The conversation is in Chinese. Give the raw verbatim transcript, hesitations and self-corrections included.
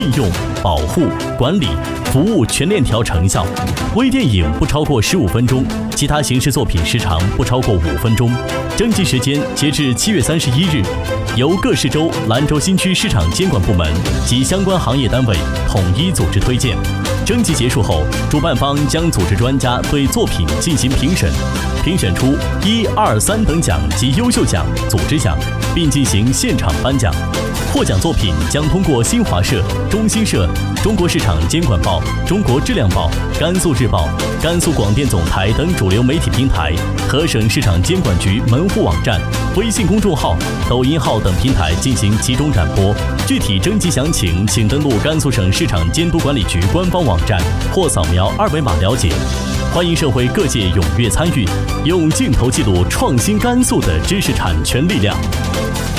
运用、保护、管理、服务全链条成效。微电影不超过十五分钟，其他形式作品时长不超过五分钟。征集时间截至七月三十一日，由各市州、兰州新区市场监管部门及相关行业单位统一组织推荐。征集结束后，主办方将组织专家对作品进行评审，评选出一、二、三等奖及优秀奖、组织奖，并进行现场颁奖。获奖作品将通过新华社、中新社、中国市场监管报、中国质量报、甘肃日报、甘肃广电总台等主流媒体平台和省市场监管局门户网站、微信公众号、抖音号等平台进行集中展播。具体征集详情，请登录甘肃省市场监督管理局官方网站或扫描二维码了解。欢迎社会各界踊跃参与，用镜头记录创新甘肃的知识产权力量。